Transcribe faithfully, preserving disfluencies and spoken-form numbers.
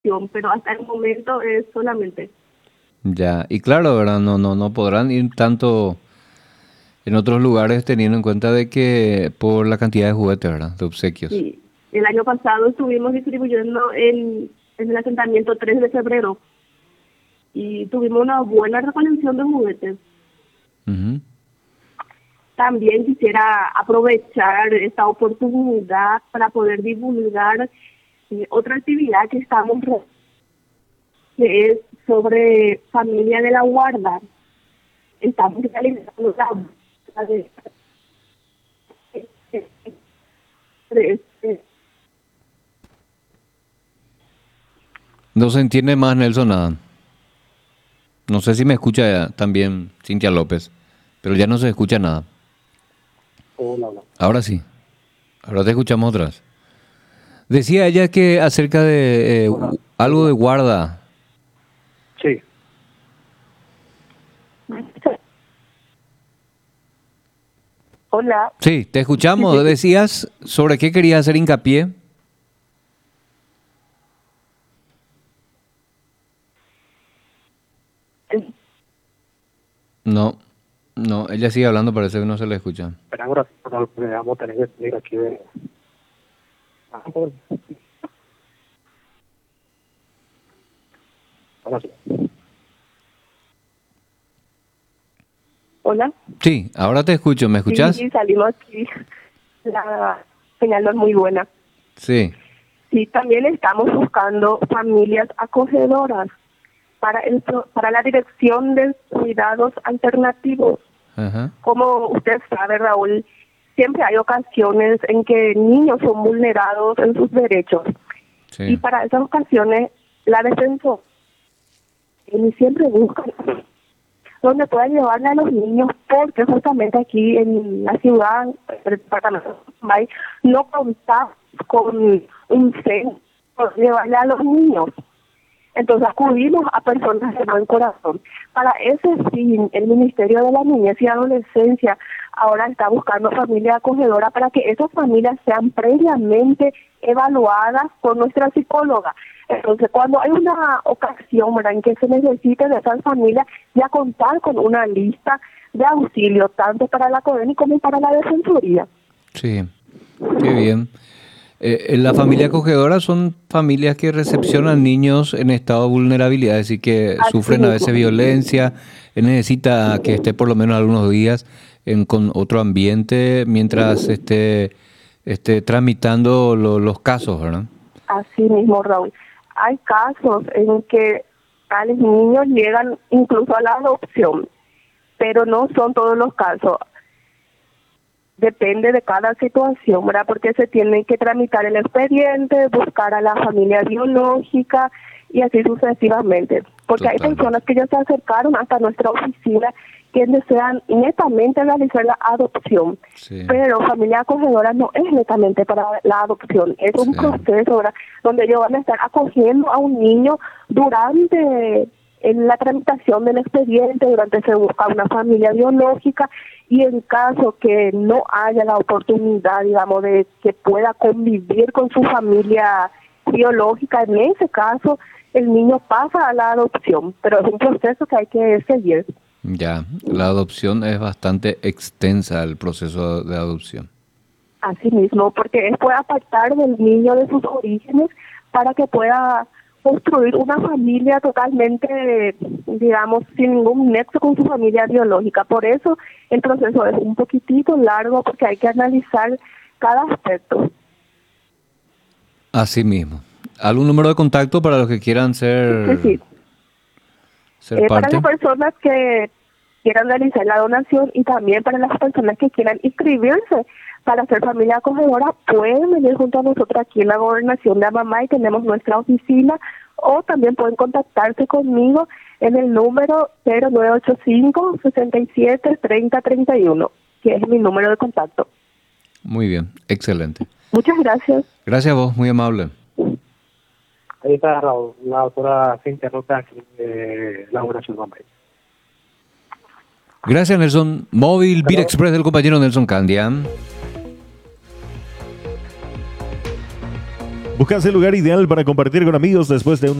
pero hasta el momento es solamente. Ya, y claro, ¿verdad? No, no, no podrán ir tanto en otros lugares teniendo en cuenta de que por la cantidad de juguetes, ¿verdad? De obsequios. Sí. El año pasado estuvimos distribuyendo en, en el asentamiento tres de febrero y tuvimos una buena recolección de juguetes. Ujú. También quisiera aprovechar esta oportunidad para poder divulgar eh, otra actividad que estamos re- que es sobre familia de la guarda. Estamos realizando la la de, de- de- de- No se entiende más, Nelson, nada. No sé si me escucha ya también Cintia López, pero ya no se escucha nada. Hola, hola. Ahora sí, ahora te escuchamos otras. Decía ella que acerca de eh, Hola. algo de guarda. Sí, Hola. Sí, te Sí, sí, escuchamos. sí. Decías sobre qué querías hacer hincapié. No, no, ella sigue hablando, parece que no se le escucha. pero ahora no, vamos a tener que salir aquí de... Ah, pues. Ahora sí. Hola. Sí, ahora te escucho. ¿Me escuchás? Sí, salimos aquí. La señal no es muy buena. Sí. Sí, también estamos buscando familias acogedoras para el pro- para la dirección de cuidados alternativos. Ajá. Como usted sabe, Raúl, siempre hay ocasiones en que niños son vulnerados en sus derechos. Y Sí. para esas ocasiones, la defensa siempre busca donde puedan llevarle a los niños, porque justamente aquí en la ciudad, el departamento de Mumbai, no contamos con un centro para llevarle a los niños. Entonces acudimos a personas de buen corazón. Para ese fin, el Ministerio de la Niñez y Adolescencia ahora está buscando familia acogedora para que esas familias sean previamente evaluadas por nuestra psicóloga. Entonces, cuando hay una ocasión, ¿verdad?, en que se necesite de esas familias, ya contar con una lista de auxilio, tanto para la CODENI como para la Defensoría. Sí. Qué bien. Eh, en la familia acogedora son familias que recepcionan niños en estado de vulnerabilidad, es decir, que Así sufren a mismo. veces violencia, eh, necesita que esté por lo menos algunos días en, con otro ambiente mientras esté, esté tramitando lo- los casos, ¿verdad? Así mismo, Raúl. Hay casos en que tales niños llegan incluso a la adopción, pero no son todos los casos. Depende de cada situación, ¿verdad? Porque se tiene que tramitar el expediente, buscar a la familia biológica y así sucesivamente. Porque hay Totalmente. personas que ya se acercaron hasta nuestra oficina que desean netamente realizar la adopción. Sí. Pero familia acogedora no es netamente para la adopción, es un Sí. proceso, ¿verdad?, donde ellos van a estar acogiendo a un niño durante en la tramitación del expediente, durante se busca una familia biológica, y en caso que no haya la oportunidad, digamos, de que pueda convivir con su familia biológica, en ese caso el niño pasa a la adopción, pero es un proceso que hay que seguir. Ya, la adopción es bastante extensa, el proceso de adopción. Así mismo, porque él puede apartar del niño de sus orígenes para que pueda construir una familia totalmente, digamos, sin ningún nexo con su familia biológica. Por eso el proceso es un poquitito largo, porque hay que analizar cada aspecto. Así mismo. ¿Algún número de contacto para los que quieran Sí, ser, sí. ser Eh, para las parte? personas que quieran realizar la donación y también para las personas que quieran inscribirse para ser familia acogedora, pueden venir junto a nosotros aquí en la Gobernación de Amamá y tenemos nuestra oficina, o también pueden contactarse conmigo en el número cero nueve ocho cinco, sesenta y siete, treinta, treinta y uno, que es mi número de contacto. Muy bien, excelente. Muchas gracias. Gracias a vos, muy amable. Ahí está Raúl, la doctora Cintia Roca aquí de la Gobernación de Mumbai. Gracias, Nelson. Móvil Beat Pero- Express del compañero Nelson Candia. Buscas el lugar ideal para compartir con amigos después de un